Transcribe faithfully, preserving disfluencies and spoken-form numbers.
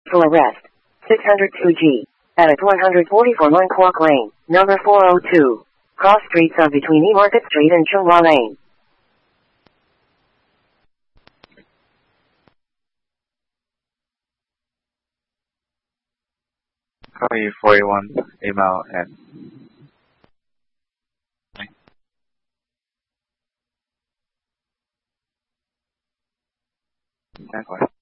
for arrest. six hundred two G. At one forty-four Mont Quoc Lane, number four oh two. Cross streets of between E Market Street and Chung Hua Lane. Copy forty-one, email and Likewise.